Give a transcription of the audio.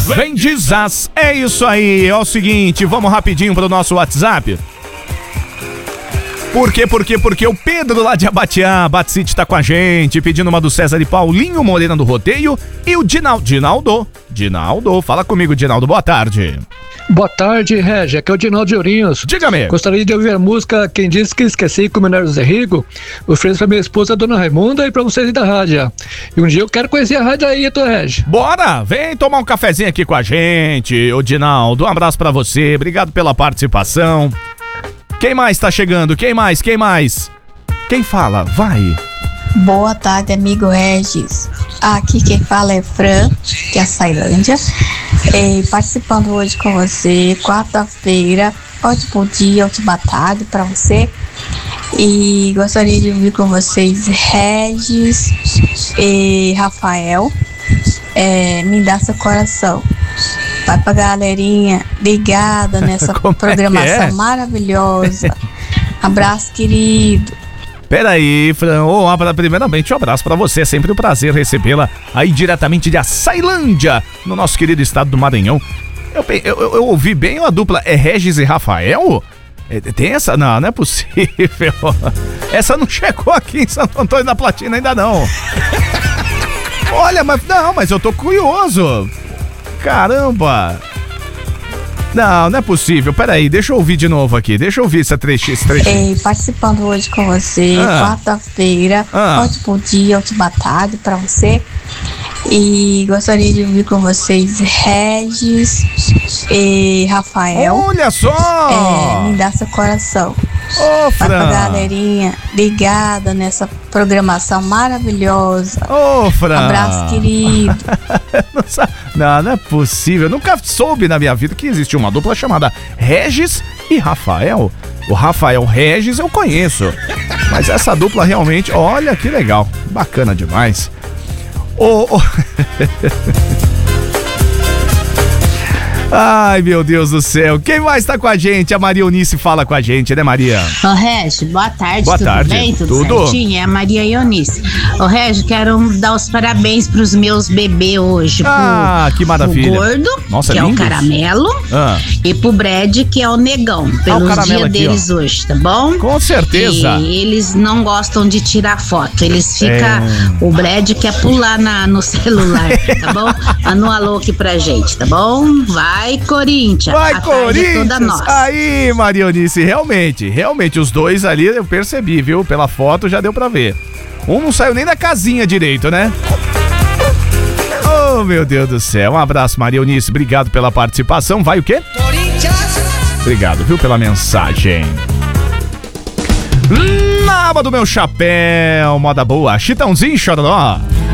Vem de Zaz. É isso aí. É o seguinte, vamos rapidinho pro nosso WhatsApp. Por quê? Porque o Pedro lá de Abatiá, Batcity, tá com a gente, pedindo uma do César e Paulinho Morena do Rodeio e o Dinaldo, fala comigo, Dinaldo, boa tarde. Boa tarde, Regi, aqui é o Dinaldo de Ourinhos. Diga-me. Gostaria de ouvir a música Quem Disse Que Esqueci com o Minério Zé Rigo. Ofereço pra minha esposa, Dona Raimunda, e pra vocês aí da rádio. E um dia eu quero conhecer a rádio aí, Regi. Bora, vem tomar um cafezinho aqui com a gente, ô Dinaldo, um abraço pra você, obrigado pela participação. Quem mais tá chegando? Quem mais? Quem fala? Vai. Boa tarde, amigo Regis. Aqui quem fala é Fran, que é a Sailândia. Participando hoje com você, quarta-feira. Ótimo dia, ótima tarde pra você. E gostaria de ouvir com vocês Regis e Rafael. Me dá seu coração. Vai pra galerinha ligada nessa programação maravilhosa. Abraço, querido. Peraí, Fran, primeiramente um abraço pra você, é sempre um prazer recebê-la aí diretamente de Açailândia, no nosso querido estado do Maranhão. Eu ouvi bem a dupla, é Regis e Rafael? Tem essa? Não é possível. Essa não chegou aqui em Santo Antônio da Platina ainda não. Olha, mas eu tô curioso. Caramba. Não é possível. Peraí, deixa eu ouvir de novo aqui. Deixa eu ouvir esse trechinho. Participando hoje com você, quarta-feira. Ótimo dia, ótima tarde pra você. E gostaria de ouvir com vocês Regis e Rafael. Olha só! Me dá seu coração. Ô, Fran! Vai pra galerinha ligada nessa programação maravilhosa. Ô, Fran! Abraço, querido. Não é possível. Eu nunca soube na minha vida que existia uma dupla chamada Regis e Rafael. O Rafael Regis eu conheço. Mas essa dupla realmente, olha que legal. Bacana demais. Ai, meu Deus do céu. Quem mais tá com a gente? A Maria Eunice fala com a gente, né, Maria? Ô, Regi, boa tarde. Boa tarde. Bem? Tudo certinho? É a Maria Eunice. Ô, Regi, quero dar os parabéns pros meus bebês hoje. Que maravilha. Pro Gordo, nossa, que lindos. É o Caramelo. E pro Brad, que é o Negão. Pelos dias deles hoje, tá bom? Com certeza. E eles não gostam de tirar foto. Eles ficam... O Brad quer pular no celular, tá bom? Manda um alô aqui pra gente, tá bom? Vai, Corinthians! Vai, a tarde é toda Corinthians! nossa. Aí, Maria Eunice, realmente, os dois ali eu percebi, viu? Pela foto já deu pra ver. Um não saiu nem da casinha direito, né? Oh, meu Deus do céu. Um abraço, Maria Eunice, obrigado pela participação. Vai o quê? Corinthians! Obrigado, viu, pela mensagem. Na aba do meu chapéu, moda boa, Chitãozinho, Chororó.